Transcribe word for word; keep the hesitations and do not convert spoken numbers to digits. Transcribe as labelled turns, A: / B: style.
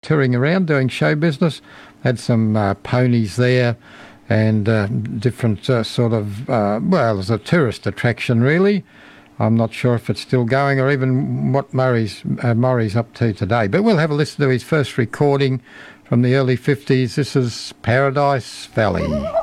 A: touring around doing show business. Had some uh, ponies there and uh, different uh, sort of, uh, well, it was a tourist attraction really. I'm not sure if it's still going or even what Murray's, uh, Murray's up to today. But we'll have a listen to his first recording from the early fifties. This is Paradise Valley.